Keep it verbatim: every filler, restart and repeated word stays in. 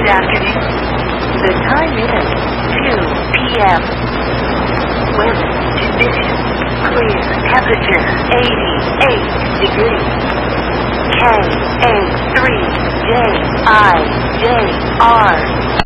Good afternoon. The time is two p m Weather conditions clear. Temperature eighty-eight degrees. K A three J I J R